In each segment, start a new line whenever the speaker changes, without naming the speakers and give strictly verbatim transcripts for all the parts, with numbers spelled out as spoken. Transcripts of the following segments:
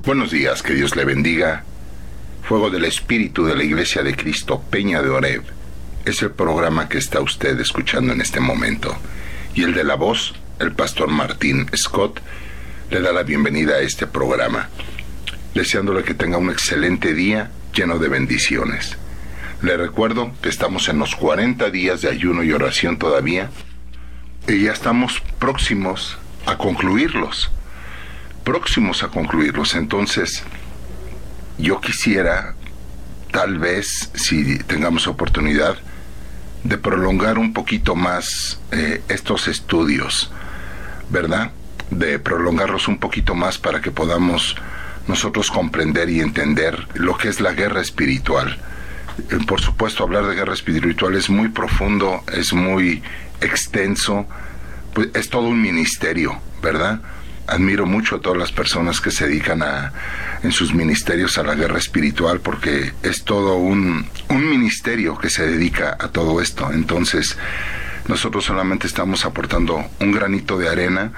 Buenos días, que Dios le bendiga. Fuego del Espíritu de la Iglesia de Cristo, Peña de Oreb, es el programa que está usted escuchando en este momento. Y el de la voz, el pastor Martín Scott, le da la bienvenida a este programa, deseándole que tenga un excelente día lleno de bendiciones. Le recuerdo que estamos en los cuarenta días de ayuno y oración todavía, y ya estamos próximos a concluirlos. próximos a concluirlos. Entonces, yo quisiera, tal vez, si tengamos oportunidad, de prolongar un poquito más eh, estos estudios, ¿verdad? De prolongarlos un poquito más para que podamos nosotros comprender y entender lo que es la guerra espiritual. Eh, por supuesto, hablar de guerra espiritual es muy profundo, es muy extenso, pues es todo un ministerio, ¿verdad? Admiro mucho a todas las personas que se dedican a, en sus ministerios a la guerra espiritual, porque es todo un, un ministerio que se dedica a todo esto. Entonces, nosotros solamente estamos aportando un granito de arena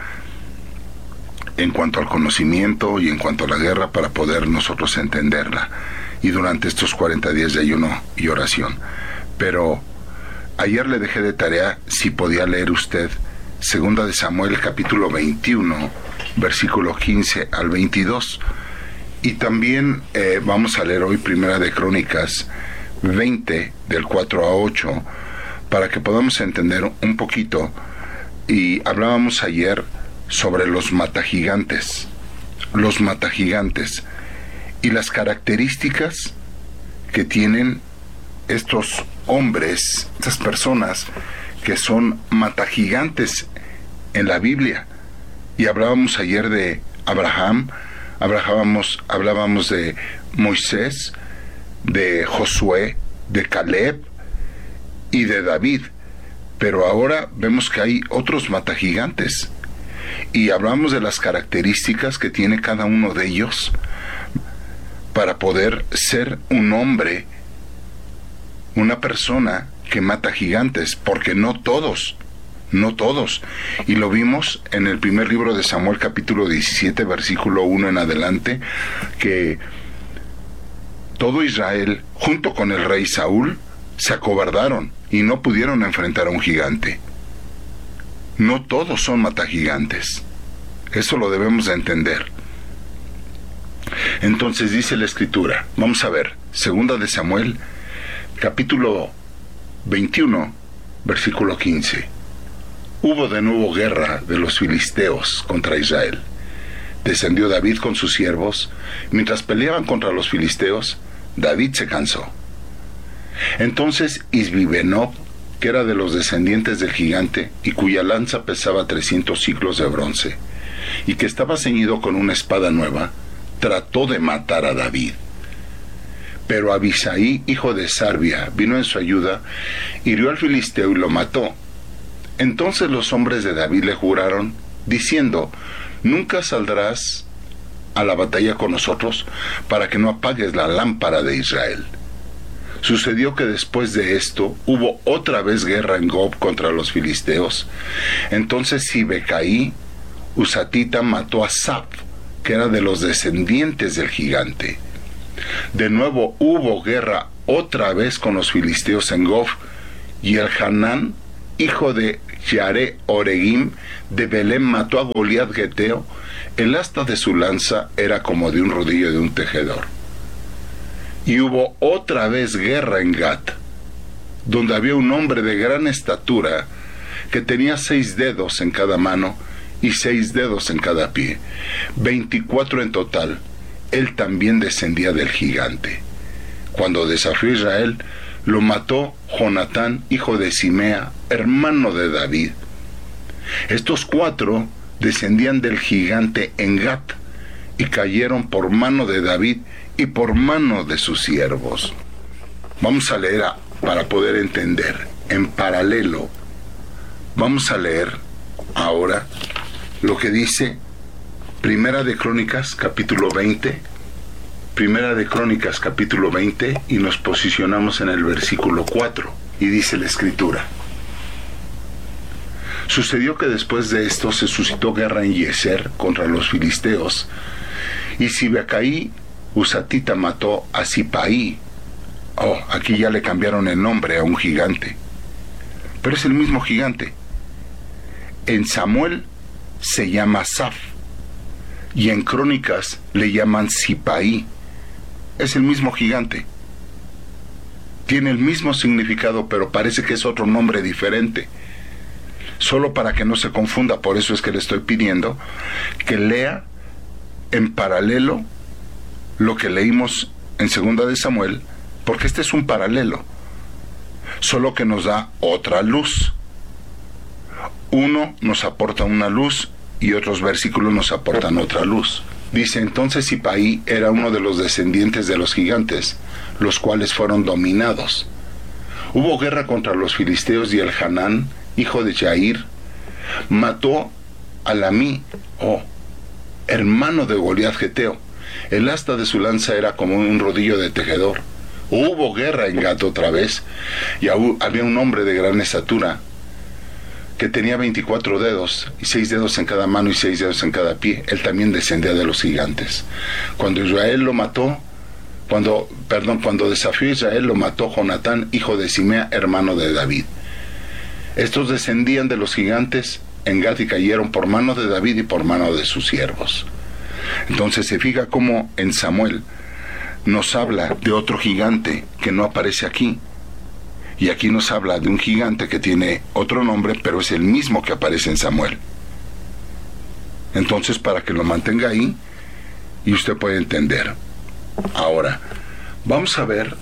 en cuanto al conocimiento y en cuanto a la guerra para poder nosotros entenderla. Y durante estos cuarenta días de ayuno y oración. Pero ayer le dejé de tarea si podía leer usted Segunda de Samuel, capítulo veintiuno, versículo quince al veintidós. Y también eh, vamos a leer hoy Primera de Crónicas veinte, del cuatro a ocho, para que podamos entender un poquito. Y hablábamos ayer sobre los matagigantes, los matagigantes, y las características que tienen estos hombres, estas personas que son matagigantes en la Biblia. Y hablábamos ayer de Abraham, hablábamos, hablábamos de Moisés, de Josué, de Caleb y de David. Pero ahora vemos que hay otros matagigantes. Y hablamos de las características que tiene cada uno de ellos para poder ser un hombre, una persona que mata gigantes, porque no todos, no todos. Y lo vimos en el primer libro de Samuel, capítulo diecisiete, versículo uno en adelante, que todo Israel, junto con el rey Saúl, se acobardaron y no pudieron enfrentar a un gigante. No todos son matagigantes. Eso lo debemos de entender. Entonces dice la Escritura, vamos a ver, Segunda de Samuel, capítulo veintiuno, versículo quince. Hubo de nuevo guerra de los filisteos contra Israel. Descendió David con sus siervos. Mientras peleaban contra los filisteos, David se cansó. Entonces Isbi-Benob, que era de los descendientes del gigante, y cuya lanza pesaba trescientos siclos de bronce, y que estaba ceñido con una espada nueva, trató de matar a David. Pero Abisai, hijo de Sarbia, vino en su ayuda, hirió al filisteo y lo mató. Entonces los hombres de David le juraron, diciendo, nunca saldrás a la batalla con nosotros, para que no apagues la lámpara de Israel. Sucedió que después de esto, hubo otra vez guerra en Gob contra los filisteos. Entonces Sibecaí, Usatita, mató a Saf, que era de los descendientes del gigante. De nuevo hubo guerra otra vez con los filisteos en Gob, y el Hanán, hijo de Yare Oregim, de Belén, mató a Goliat Geteo. El asta de su lanza era como de un rodillo de un tejedor. Y hubo otra vez guerra en Gat, donde había un hombre de gran estatura, que tenía seis dedos en cada mano, y seis dedos en cada pie, veinticuatro en total. Él también descendía del gigante. Cuando desafió a Israel, lo mató Jonatán, hijo de Simea, hermano de David. Estos cuatro descendían del gigante en Gat, y cayeron por mano de David y por mano de sus siervos. Vamos a leer a, para poder entender. En paralelo, vamos a leer ahora lo que dice Primera de Crónicas, capítulo veinte, Primera de Crónicas, capítulo veinte, y nos posicionamos en el versículo cuatro, y dice la Escritura: Sucedió que después de esto se suscitó guerra en Yezer contra los filisteos, Y Sibecaí Husatita mató a Sipaí. Oh, aquí ya le cambiaron el nombre a un gigante. Pero es el mismo gigante. En Samuel se llama Saf. Y en Crónicas le llaman Sipaí. Es el mismo gigante. Tiene el mismo significado, pero parece que es otro nombre diferente. Solo para que no se confunda, por eso es que le estoy pidiendo que lea en paralelo lo que leímos en Segunda de Samuel, porque este es un paralelo, solo que nos da otra luz. Uno nos aporta una luz y otros versículos nos aportan otra luz. Dice, entonces Sipaí era uno de los descendientes de los gigantes, los cuales fueron dominados. Hubo guerra contra los filisteos y el Hanán, hijo de Jair, mató a Lamí, oh, hermano de Goliat Geteo. El asta de su lanza era como un rodillo de tejedor. Hubo guerra en Gat otra vez, y había un hombre de gran estatura que tenía veinticuatro dedos, y seis dedos en cada mano y seis dedos en cada pie. Él también descendía de los gigantes. Cuando Israel lo mató, cuando, perdón, cuando desafió a Israel, lo mató Jonatán, hijo de Simea, hermano de David. Estos descendían de los gigantes en Gat y cayeron por mano de David y por mano de sus siervos. Entonces se fija cómo en Samuel nos habla de otro gigante que no aparece aquí. Y aquí nos habla de un gigante que tiene otro nombre, pero es el mismo que aparece en Samuel. Entonces, para que lo mantenga ahí y usted puede entender. Ahora, vamos a ver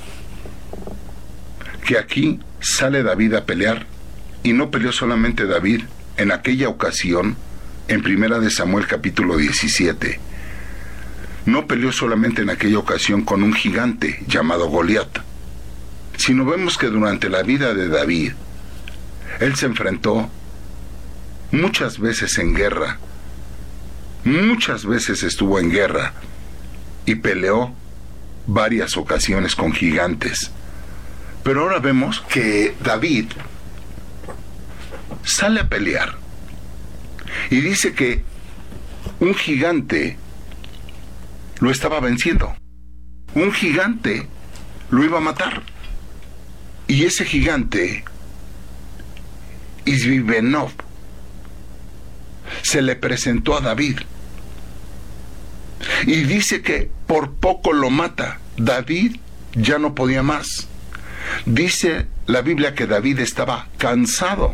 que aquí sale David a pelear, y no peleó solamente David. En aquella ocasión, en Primera de Samuel capítulo diecisiete, no peleó solamente en aquella ocasión con un gigante llamado Goliat, sino vemos que durante la vida de David, él se enfrentó muchas veces en guerra, muchas veces estuvo en guerra, y peleó varias ocasiones con gigantes. Pero ahora vemos que David sale a pelear, y dice que un gigante lo estaba venciendo. Un gigante lo iba a matar. Y ese gigante, Isbi-Benob, se le presentó a David. Y dice que por poco lo mata. David ya no podía más. Dice la Biblia que David estaba cansado.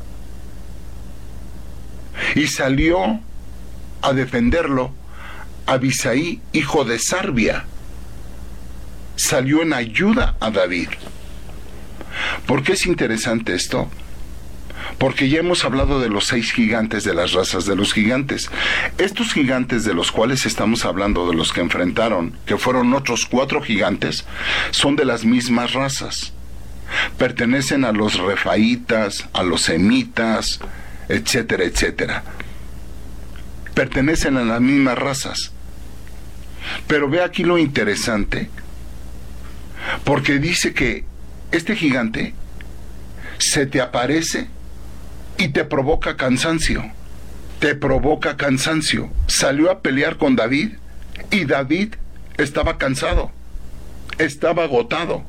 Y salió a defenderlo Abisaí, hijo de Sarbia. Salió en ayuda a David. ¿Por qué es interesante esto? Porque ya hemos hablado de los seis gigantes, de las razas de los gigantes. Estos gigantes de los cuales estamos hablando, de los que enfrentaron, que fueron otros cuatro gigantes, son de las mismas razas. Pertenecen a los refaitas, a los semitas, etcétera, etcétera. Pertenecen a las mismas razas. Pero ve aquí lo interesante, porque dice que este gigante se te aparece y te provoca cansancio. Te provoca cansancio. Salió a pelear con David y David estaba cansado, estaba agotado.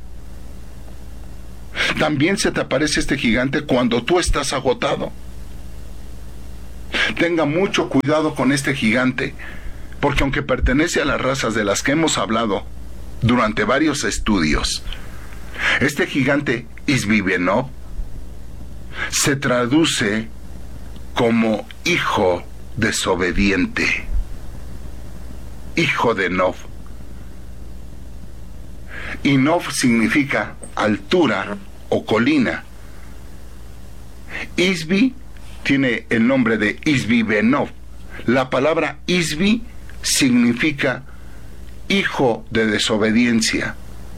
También se te aparece este gigante cuando tú estás agotado. Tenga mucho cuidado con este gigante, porque aunque pertenece a las razas de las que hemos hablado durante varios estudios, este gigante Isbi-Benob se traduce como hijo desobediente, hijo de Nob. Y Nob significa altura o colina. Isbi tiene el nombre de Isbi-Benob. La palabra Isbi significa hijo de desobediencia,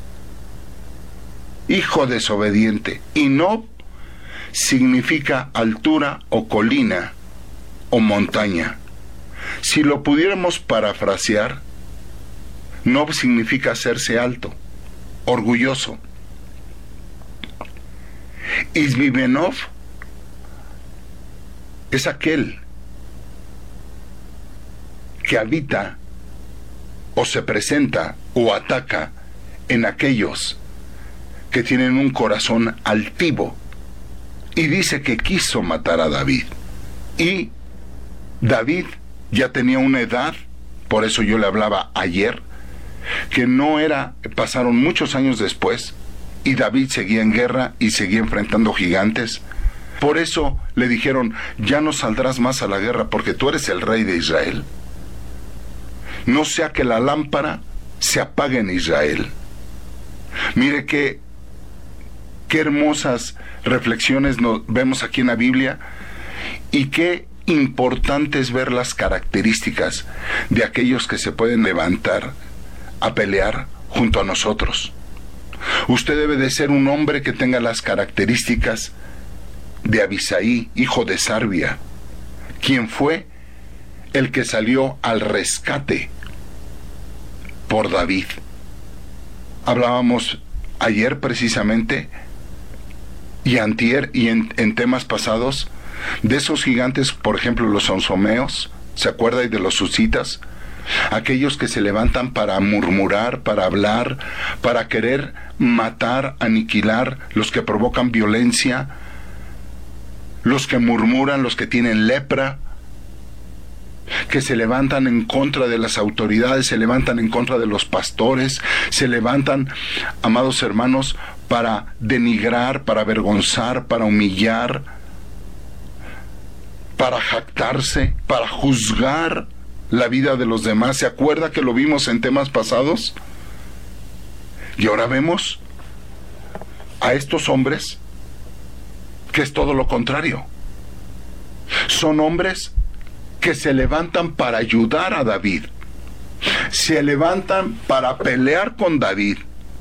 hijo desobediente, y Nob significa altura o colina o montaña. Si lo pudiéramos parafrasear, Nob significa hacerse alto, orgulloso. Isbi-Benob es aquel que habita o se presenta o ataca en aquellos que tienen un corazón altivo, y dice que quiso matar a David. Y David ya tenía una edad, por eso yo le hablaba ayer, que no era, pasaron muchos años después, y David seguía en guerra y seguía enfrentando gigantes. Por eso le dijeron, ya no saldrás más a la guerra porque tú eres el rey de Israel. No sea que la lámpara se apague en Israel. Mire qué, qué hermosas reflexiones nos vemos aquí en la Biblia, y qué importante es ver las características de aquellos que se pueden levantar a pelear junto a nosotros. Usted debe de ser un hombre que tenga las características de Abisaí, hijo de Sarbia, quien fue el que salió al rescate por David. Hablábamos ayer precisamente, y antier, y en, en temas pasados, de esos gigantes, por ejemplo, los onsomeos, ¿se acuerda? Y de los susitas, aquellos que se levantan para murmurar, para hablar, para querer matar, aniquilar, los que provocan violencia, los que murmuran, los que tienen lepra, que se levantan en contra de las autoridades, se levantan en contra de los pastores, se levantan, amados hermanos, para denigrar, para avergonzar, para humillar, para jactarse, para juzgar la vida de los demás. ¿Se acuerda que lo vimos en temas pasados? Y ahora vemos a estos hombres que es todo lo contrario. Son hombres que se levantan para ayudar a David, se levantan para pelear con David.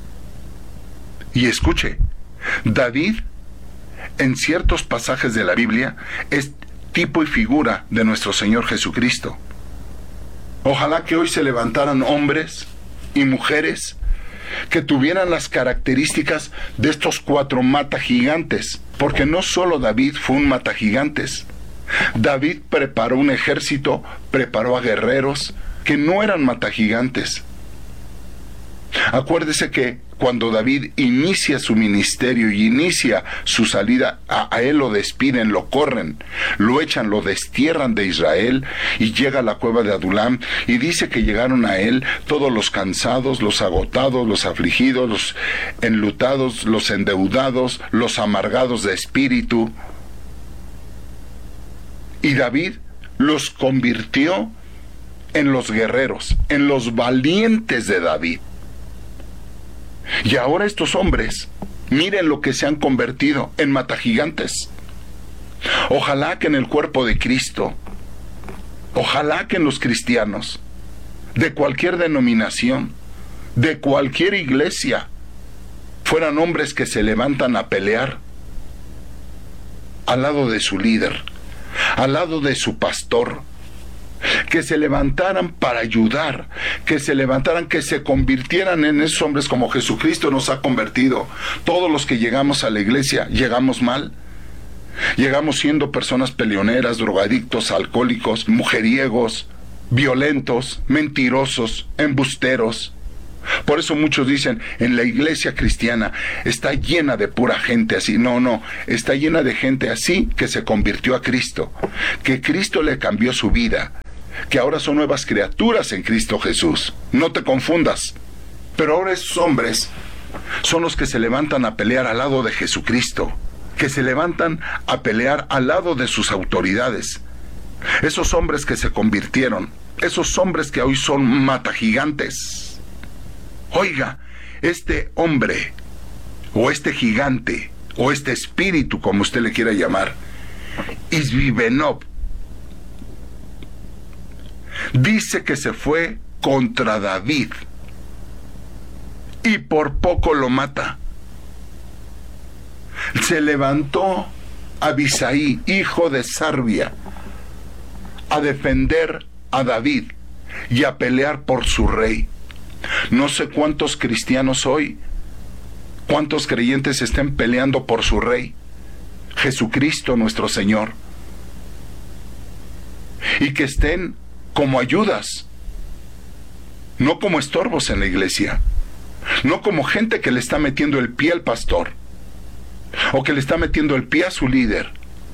Y escuche, David en ciertos pasajes de la Biblia es tipo y figura de nuestro Señor Jesucristo. Ojalá que hoy se levantaran hombres y mujeres que tuvieran las características de estos cuatro matagigantes, porque no solo David fue un matagigantes. David preparó un ejército, preparó a guerreros que no eran matagigantes. Acuérdese que cuando David inicia su ministerio y inicia su salida, a, a él lo despiden, lo corren, lo echan, lo destierran de Israel, y llega a la cueva de Adulam, y dice que llegaron a él todos los cansados, los agotados, los afligidos, los enlutados, los endeudados, los amargados de espíritu. Y David los convirtió en los guerreros, en los valientes de David. Y ahora estos hombres, miren lo que se han convertido en matagigantes. Ojalá que en el cuerpo de Cristo, ojalá que en los cristianos, de cualquier denominación, de cualquier iglesia, fueran hombres que se levantan a pelear al lado de su líder, al lado de su pastor, que se levantaran para ayudar, que se levantaran, que se convirtieran en esos hombres como Jesucristo nos ha convertido. Todos los que llegamos a la iglesia llegamos mal, llegamos siendo personas peleoneras, drogadictos, alcohólicos, mujeriegos, violentos, mentirosos, embusteros. Por eso muchos dicen, en la iglesia cristiana está llena de pura gente así. No, no, está llena de gente así que se convirtió a Cristo, que Cristo le cambió su vida, que ahora son nuevas criaturas en Cristo Jesús. No te confundas. Pero ahora esos hombres son los que se levantan a pelear al lado de Jesucristo, que se levantan a pelear al lado de sus autoridades. Esos hombres que se convirtieron, esos hombres que hoy son matagigantes. Oiga, este hombre, o este gigante, o este espíritu, como usted le quiera llamar, Isbibenob, dice que se fue contra David y por poco lo mata. Se levantó Abisaí, hijo de Sarbia, a defender a David y a pelear por su rey. No sé cuántos cristianos hoy, cuántos creyentes estén peleando por su rey, Jesucristo nuestro Señor, y que estén como ayudas, no como estorbos en la iglesia, no como gente que le está metiendo el pie al pastor, o que le está metiendo el pie a su líder,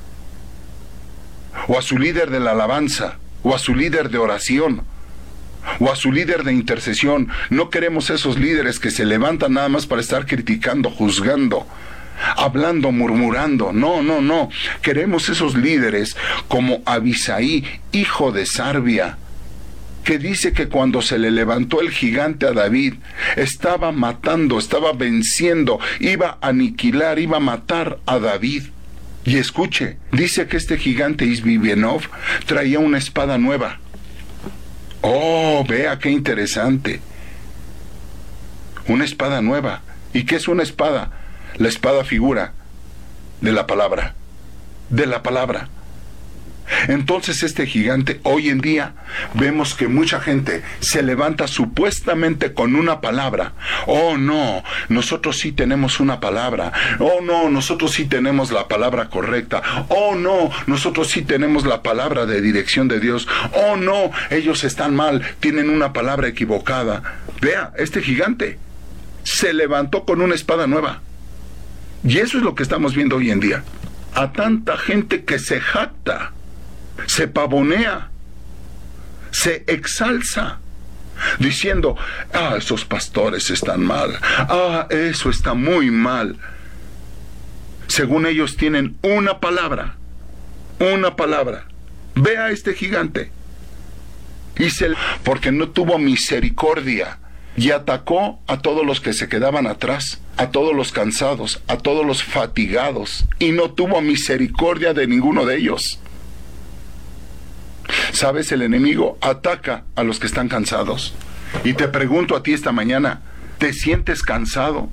o a su líder de la alabanza, o a su líder de oración, o a su líder de intercesión. No queremos esos líderes que se levantan nada más para estar criticando, juzgando, hablando, murmurando. No, no, no. Queremos esos líderes como Abisaí, hijo de Sarbia, que dice que cuando se le levantó el gigante a David, estaba matando, estaba venciendo, iba a aniquilar, iba a matar a David. Y escuche, dice que este gigante Isbibenov traía una espada nueva. Oh, vea qué interesante. Una espada nueva. ¿Y qué es una espada? La espada figura de la palabra, de la palabra. Entonces este gigante, hoy en día, vemos que mucha gente se levanta supuestamente con una palabra. Oh no, nosotros sí tenemos una palabra. Oh no, nosotros sí tenemos la palabra correcta. Oh no, nosotros sí tenemos la palabra de dirección de Dios. Oh no, ellos están mal, tienen una palabra equivocada. Vea, este gigante se levantó con una espada nueva. Y eso es lo que estamos viendo hoy en día. A tanta gente que se jacta, se pavonea, se exalza, diciendo, ah, esos pastores están mal, ah, eso está muy mal. Según ellos tienen una palabra, una palabra. Ve a este gigante. Y se, porque no tuvo misericordia y atacó a todos los que se quedaban atrás, a todos los cansados, a todos los fatigados, y no tuvo misericordia de ninguno de ellos. ¿Sabes? El enemigo ataca a los que están cansados. Y te pregunto a ti esta mañana, ¿te sientes cansado?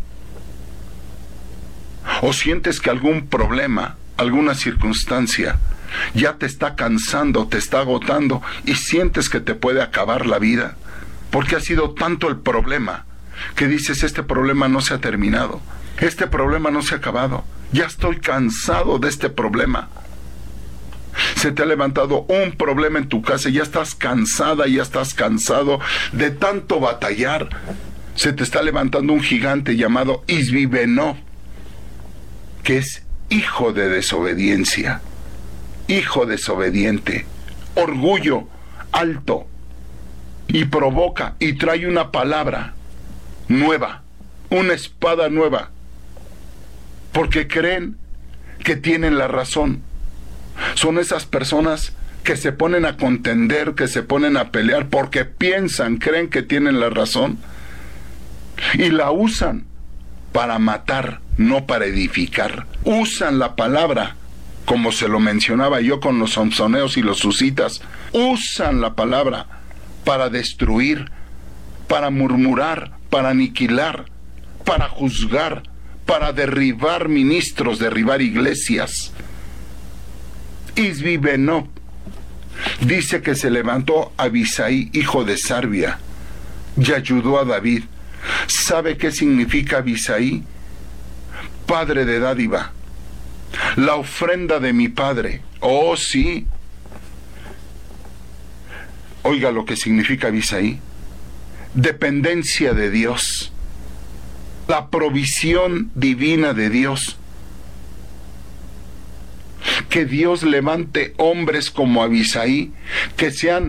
¿O sientes que algún problema, alguna circunstancia, ya te está cansando, te está agotando y sientes que te puede acabar la vida? Porque ha sido tanto el problema que dices, este problema no se ha terminado, este problema no se ha acabado, ya estoy cansado de este problema. Se te ha levantado un problema en tu casa y ya estás cansada, ya estás cansado de tanto batallar. Se te está levantando un gigante llamado Isbibenov, que es hijo de desobediencia, hijo desobediente, orgullo alto, y provoca y trae una palabra nueva, una espada nueva, porque creen que tienen la razón. Son esas personas que se ponen a contender, que se ponen a pelear porque piensan, creen que tienen la razón y la usan para matar, no para edificar. Usan la palabra, como se lo mencionaba yo con los samsoneos y los susitas, usan la palabra para destruir, para murmurar, para aniquilar, para juzgar, para derribar ministros, derribar iglesias. Isbibenov dice que se levantó Abisaí, hijo de Sarbia, y ayudó a David. ¿Sabe qué significa Abisaí? Padre de dádiva, la ofrenda de mi padre. Oh, sí. Oiga lo que significa Abisaí: dependencia de Dios, la provisión divina de Dios. Que Dios levante hombres como Abisaí, que sean